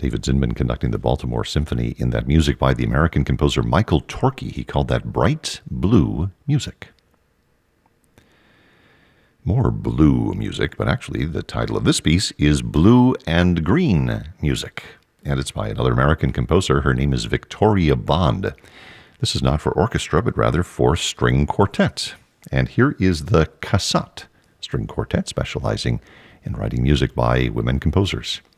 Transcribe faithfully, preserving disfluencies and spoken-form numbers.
David Zinman conducting the Baltimore Symphony in that music by the American composer Michael Torke. He called that bright blue music. More blue music, but actually the title of this piece is Blue and Green Music, and it's by another American composer. Her name is Victoria Bond. This is not for orchestra, but rather for string quartet. And here is the Cassatt String Quartet, specializing in writing music by women composers.